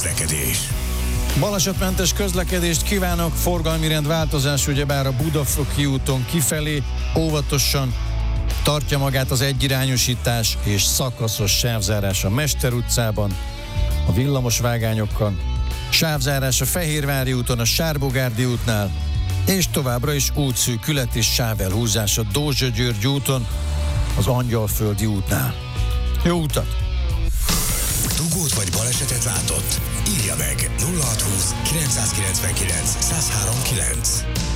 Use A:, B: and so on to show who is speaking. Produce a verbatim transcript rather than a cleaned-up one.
A: közlekedés.
B: Balesetmentes közlekedést kívánok, forgalmi rend változás, ugyebár a Budafoki úton kifelé óvatosan tartja magát az egyirányosítás és szakaszos sávzárás a Mester utcában, a villamos vágányokkal, sávzárás a Fehérvári úton, a Sárbogárdi útnál, és továbbra is útszűkület és sávelhúzás a Dózsa-György úton, az Angyalföldi útnál. Jó utat!
A: Dugót vagy balesetet látott? Írja meg nulla hatszázhúsz kilencszázkilencvenkilenc százhárom kilenc.